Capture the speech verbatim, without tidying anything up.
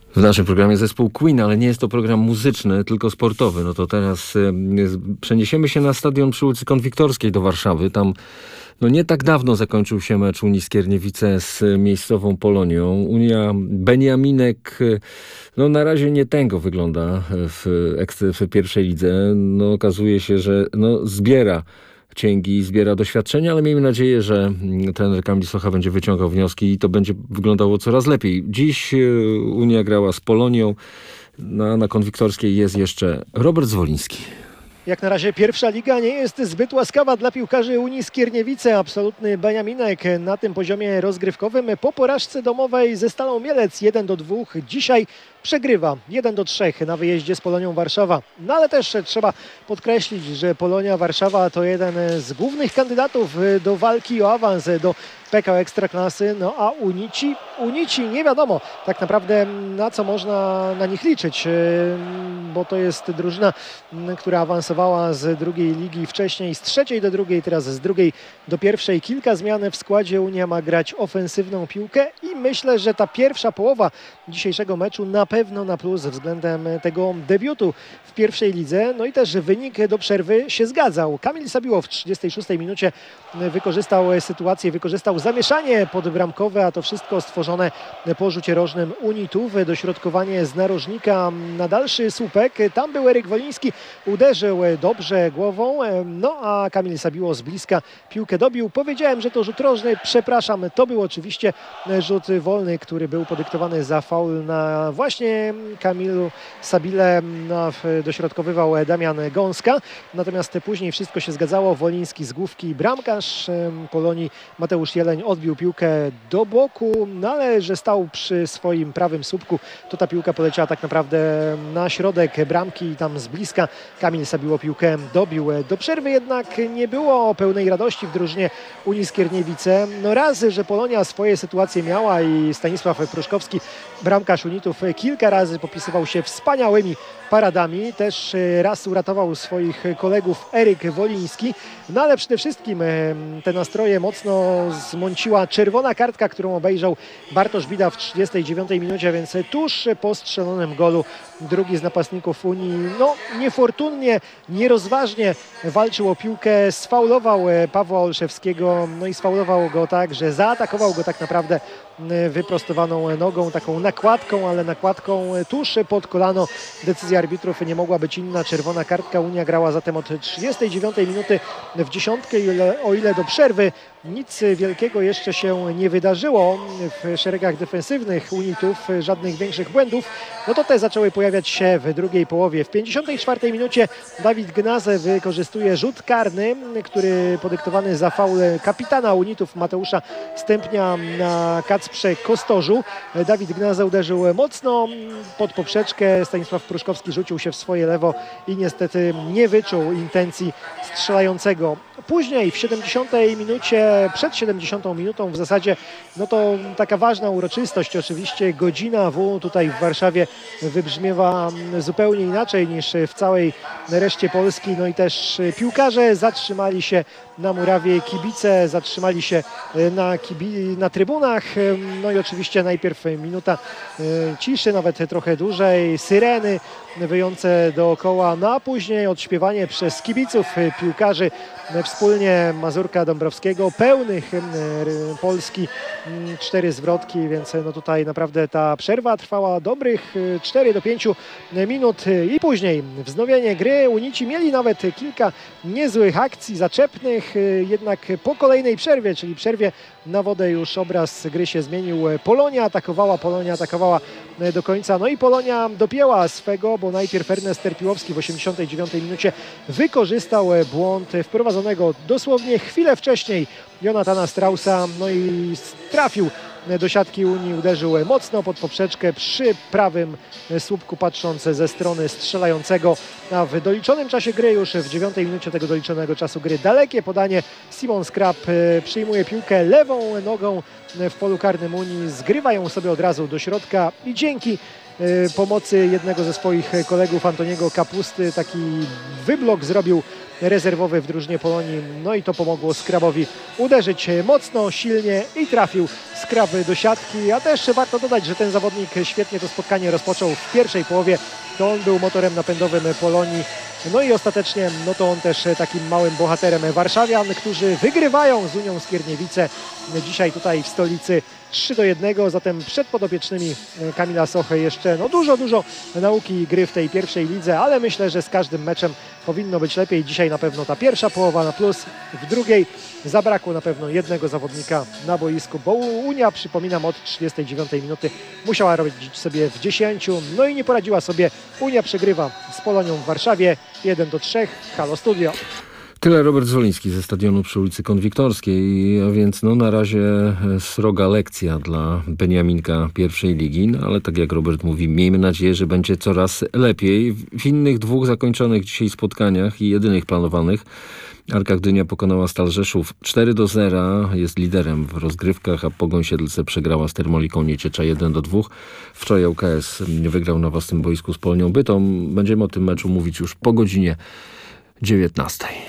W naszym programie zespół Queen, ale nie jest to program muzyczny, tylko sportowy. No to teraz y, przeniesiemy się na stadion przy ulicy Konwiktorskiej do Warszawy. Tam no nie tak dawno zakończył się mecz Unii Skierniewice z miejscową Polonią. Unia Beniaminek no na razie nie tęgo wygląda w, w pierwszej lidze. No okazuje się, że no zbiera cięgi, zbiera doświadczenia, ale miejmy nadzieję, że trener Kamil Socha będzie wyciągał wnioski i to będzie wyglądało coraz lepiej. Dziś Unia grała z Polonią. Na, na Konwiktorskiej jest jeszcze Robert Zwoliński. Jak na razie pierwsza liga nie jest zbyt łaskawa dla piłkarzy Unii Skierniewice. Absolutny beniaminek na tym poziomie rozgrywkowym. Po porażce domowej ze Stalą Mielec jeden do dwóch dzisiaj przegrywa jeden do trzech na wyjeździe z Polonią Warszawa. No ale też trzeba podkreślić, że Polonia Warszawa to jeden z głównych kandydatów do walki o awans do P K O Ekstraklasy. No a Unici, Unici nie wiadomo tak naprawdę na co można na nich liczyć, bo to jest drużyna, która awansowała z drugiej ligi wcześniej, z trzeciej do drugiej, teraz z drugiej do pierwszej. Kilka zmian w składzie. Unia ma grać ofensywną piłkę i myślę, że ta pierwsza połowa dzisiejszego meczu na pewno na plus względem tego debiutu w pierwszej lidze. No i też wynik do przerwy się zgadzał. Kamil Sabiło w trzydziestej szóstej minucie wykorzystał sytuację, wykorzystał zamieszanie podbramkowe, a to wszystko stworzone po rzucie rożnym Unitów. Dośrodkowanie z narożnika na dalszy słupek. Tam był Eryk Woliński, uderzył dobrze głową, no a Kamil Sabiło z bliska piłkę dobił. Powiedziałem, że to rzut rożny, przepraszam, to był oczywiście rzut wolny, który był podyktowany za faul na właśnie Kamilu Sabile. No, dośrodkowywał Damian Gąska, natomiast później wszystko się zgadzało. Woliński z główki, bramkarz Polonii Mateusz Jeleń odbił piłkę do boku, no ale że stał przy swoim prawym słupku, to ta piłka poleciała tak naprawdę na środek bramki i tam z bliska Kamil Sabiło piłkę dobił. Do przerwy jednak nie było pełnej radości w drużynie Unii Skierniewice. No razy, że Polonia swoje sytuacje miała i Stanisław Pruszkowski, bramkarz Unitów, kilka razy popisywał się wspaniałymi paradami. Też raz uratował swoich kolegów Eryk Woliński. No ale przede wszystkim te nastroje mocno zmąciła czerwona kartka, którą obejrzał Bartosz Bida w trzydziestej dziewiątej minucie, więc tuż po strzelonym golu drugi z napastników Unii no niefortunnie, nierozważnie walczył o piłkę, sfaulował Pawła Olszewskiego, no i sfaulował go tak, że zaatakował go tak naprawdę wyprostowaną nogą, taką nakładką, ale nakładką tuż pod kolano. Decyzja arbitrów nie mogła być inna, czerwona kartka. Unia grała zatem od trzydziestej dziewiątej minuty w dziesiątkę, o ile do przerwy nic wielkiego jeszcze się nie wydarzyło w szeregach defensywnych Unitów, żadnych większych błędów, no to te zaczęły pojawiać się w drugiej połowie. W pięćdziesiątej czwartej minucie Dawid Gnaze wykorzystuje rzut karny, który podyktowany za faul kapitana Unitów Mateusza Stępnia na Kacprze Kostorzu. Dawid Gnaze uderzył mocno pod poprzeczkę, Stanisław Pruszkowski rzucił się w swoje lewo i niestety nie wyczuł intencji strzelającego. Później w siedemdziesiątej minucie, przed siedemdziesiątą minutą w zasadzie, no to taka ważna uroczystość oczywiście, godzina W tutaj w Warszawie wybrzmiewa zupełnie inaczej niż w całej reszcie Polski. No i też piłkarze zatrzymali się na murawie, kibice zatrzymali się na, kibi- na trybunach. No i oczywiście najpierw minuta ciszy, nawet trochę dłużej, syreny wyjące dookoła, no a później odśpiewanie przez kibiców piłkarzy wspólnie Mazurka Dąbrowskiego, pełny hymn Polski, cztery zwrotki, więc no tutaj naprawdę ta przerwa trwała dobrych cztery do pięciu minut i później wznowienie gry. Unici mieli nawet kilka niezłych akcji zaczepnych, jednak po kolejnej przerwie, czyli przerwie na wodę, już obraz gry się zmienił. Polonia atakowała, Polonia atakowała do końca, no i Polonia dopięła swego, bo najpierw Ernest Terpiłowski w osiemdziesiątej dziewiątej minucie wykorzystał błąd wprowadzonego dosłownie chwilę wcześniej Jonatana Straussa, no i trafił do siatki Unii, uderzył mocno pod poprzeczkę przy prawym słupku, patrząc ze strony strzelającego. A w doliczonym czasie gry, już w dziewiątej minucie tego doliczonego czasu gry, dalekie podanie. Simon Skrap przyjmuje piłkę lewą nogą w polu karnym Unii, zgrywają sobie od razu do środka i dzięki pomocy jednego ze swoich kolegów, Antoniego Kapusty. Taki wyblok zrobił rezerwowy w drużynie Polonii, no i to pomogło Skrabowi uderzyć mocno, silnie i trafił Skrab do siatki, a też warto dodać, że ten zawodnik świetnie to spotkanie rozpoczął w pierwszej połowie, to on był motorem napędowym Polonii, no i ostatecznie no to on też takim małym bohaterem warszawian, którzy wygrywają z Unią Skierniewice dzisiaj tutaj w stolicy trzy do jednego, zatem przed podopiecznymi Kamila Sochy jeszcze no dużo, dużo nauki i gry w tej pierwszej lidze, ale myślę, że z każdym meczem powinno być lepiej. Dzisiaj na pewno ta pierwsza połowa na plus, w drugiej zabrakło na pewno jednego zawodnika na boisku, bo Unia, przypominam, od trzydziestej dziewiątej minuty musiała robić sobie w dziesięciu, no i nie poradziła sobie. Unia przegrywa z Polonią w Warszawie jeden do trzech. Halo Studio. Tyle Robert Zwoliński ze stadionu przy ulicy Konwiktorskiej, a więc no na razie sroga lekcja dla Beniaminka pierwszej ligi, no ale tak jak Robert mówi, miejmy nadzieję, że będzie coraz lepiej. W innych dwóch zakończonych dzisiaj spotkaniach i jedynych planowanych Arka Gdynia pokonała Stal Rzeszów cztery do zera, jest liderem w rozgrywkach, a Pogoń Siedlce przegrała z Termoliką Nieciecza jeden do dwóch. Wczoraj U K S wygrał na własnym boisku z Polonią Bytom. Będziemy o tym meczu mówić już po godzinie dziewiętnastej.